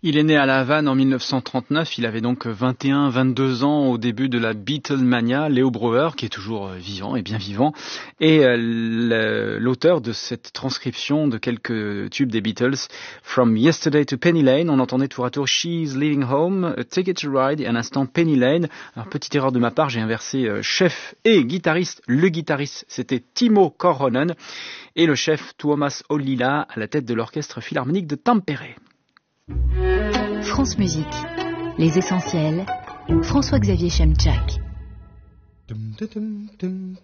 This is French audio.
Il est né à La Havane en 1939, il avait donc 21-22 ans au début de la Beatlemania. Léo Brouwer, qui est toujours vivant et bien vivant, est l'auteur de cette transcription de quelques tubes des Beatles. From Yesterday to Penny Lane, on entendait tour à tour She's Leaving Home, A Ticket to Ride et un instant Penny Lane. Alors petite erreur de ma part, j'ai inversé chef et guitariste. Le guitariste c'était Timo Korhonen et le chef Tuomas Ollila à la tête de l'orchestre philharmonique de Tampere. France Musique, les essentiels, François-Xavier Chemchak.